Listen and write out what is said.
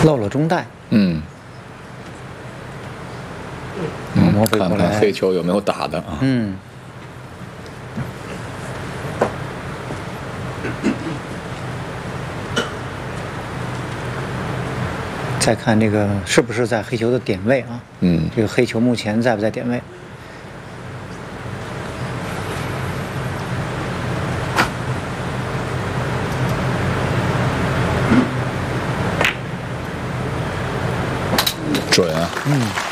漏了中带。 看看黑球有没有打的啊？ 再看这个是不是在黑球的点位啊？这个黑球目前在不在点位？ 准啊！